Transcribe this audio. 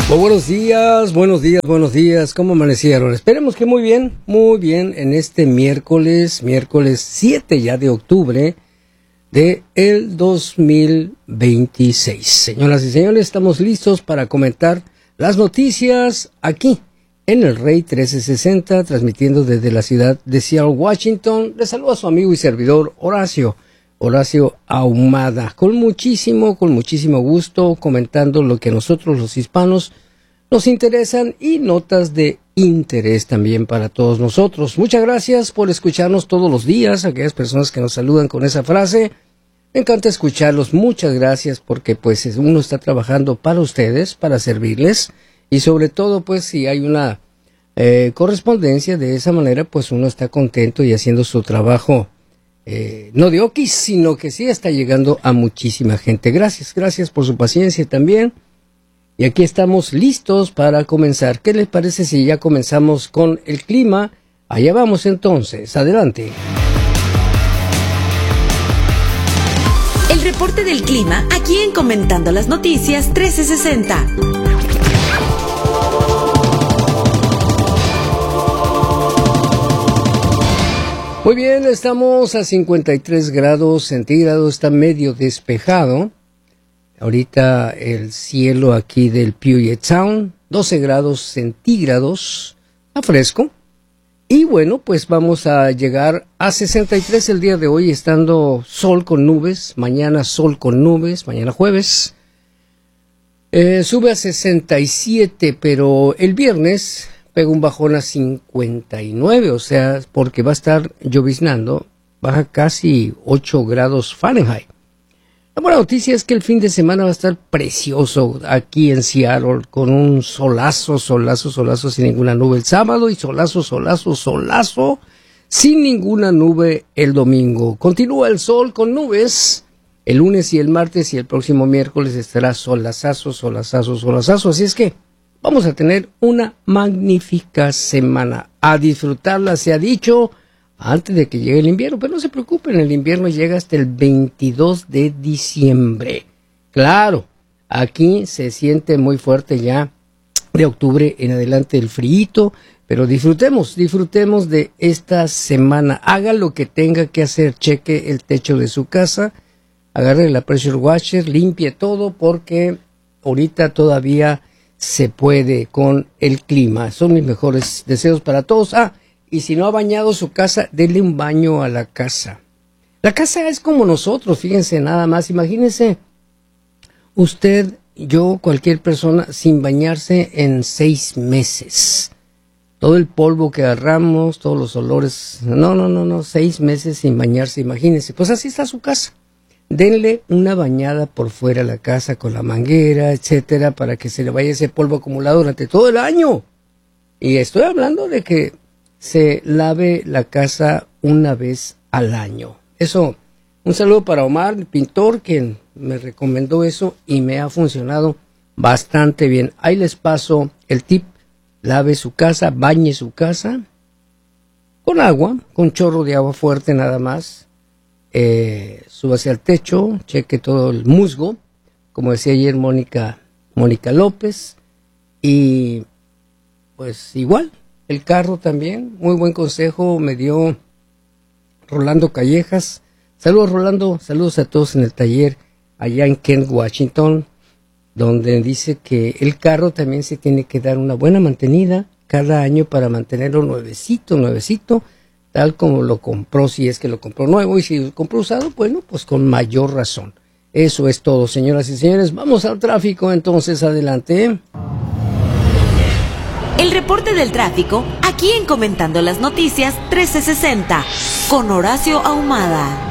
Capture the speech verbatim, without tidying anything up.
Muy buenos días, buenos días, buenos días. ¿Cómo amanecieron? Esperemos que muy bien, muy bien en este miércoles, miércoles siete ya de octubre de el dos mil veintiséis. Señoras y señores, estamos listos para comentar las noticias aquí en el Rey trece sesenta, transmitiendo desde la ciudad de Seattle, Washington. Les saluda a su amigo y servidor Horacio. Horacio Ahumada, con muchísimo, con muchísimo gusto, comentando lo que a nosotros los hispanos nos interesan y notas de interés también para todos nosotros. Muchas gracias por escucharnos todos los días, aquellas personas que nos saludan con esa frase. Me encanta escucharlos, muchas gracias, porque pues uno está trabajando para ustedes, para servirles, y sobre todo pues si hay una eh, correspondencia de esa manera, pues uno está contento y haciendo su trabajo. Eh, no de okis, sino que sí está llegando a muchísima gente. Gracias, gracias por su paciencia también. Y aquí estamos listos para comenzar. ¿Qué les parece si ya comenzamos con el clima? Allá vamos entonces, adelante. El reporte del clima, aquí en Comentando las Noticias trece sesenta. Muy bien, estamos a cincuenta y tres grados centígrados, está medio despejado. Ahorita el cielo aquí del Puget Sound, doce grados centígrados, está fresco. Y bueno, pues vamos a llegar a sesenta y tres el día de hoy, estando sol con nubes, mañana sol con nubes, mañana jueves. Eh, sube a sesenta y siete, pero el viernes pega un bajón a cincuenta y nueve, o sea, porque va a estar lloviznando, baja casi ocho grados Fahrenheit. La buena noticia es que el fin de semana va a estar precioso aquí en Seattle, con un solazo, solazo, solazo sin ninguna nube el sábado y solazo, solazo, solazo sin ninguna nube el domingo. Continúa el sol con nubes el lunes y el martes, y el próximo miércoles estará solazazo, solazazo, solazazo, así es que vamos a tener una magnífica semana. A disfrutarla, se ha dicho, antes de que llegue el invierno. Pero no se preocupen, el invierno llega hasta el veintidós de diciembre. Claro, aquí se siente muy fuerte ya de octubre en adelante el frío. Pero disfrutemos, disfrutemos de esta semana. Haga lo que tenga que hacer. Cheque el techo de su casa. Agarre la pressure washer, limpie todo, porque ahorita todavía se puede con el clima. Son mis mejores deseos para todos. Ah, y si no ha bañado su casa, denle un baño a la casa. La casa es como nosotros, fíjense nada más. Imagínense usted, yo, cualquier persona sin bañarse en seis meses. Todo el polvo que agarramos, todos los olores. No, no, no, no, seis meses sin bañarse, imagínense. Pues así está su casa. Denle una bañada por fuera a la casa con la manguera, etcétera, para que se le vaya ese polvo acumulado durante todo el año. Y estoy hablando de que se lave la casa una vez al año. Eso, un saludo para Omar, el pintor, quien me recomendó eso y me ha funcionado bastante bien. Ahí les paso el tip: lave su casa, bañe su casa con agua, con chorro de agua fuerte nada más. Eh, súbase al techo, cheque todo el musgo, como decía ayer Mónica, Mónica López, y pues igual, el carro también, muy buen consejo me dio Rolando Callejas. Saludos Rolando, saludos a todos en el taller allá en Kent, Washington, donde dice que el carro también se tiene que dar una buena mantenida cada año para mantenerlo nuevecito, nuevecito, tal como lo compró, si es que lo compró nuevo, y si lo compró usado, bueno, pues con mayor razón. Eso es todo, señoras y señores. Vamos al tráfico, entonces, adelante. El reporte del tráfico, aquí en Comentando las Noticias trece sesenta, con Horacio Ahumada.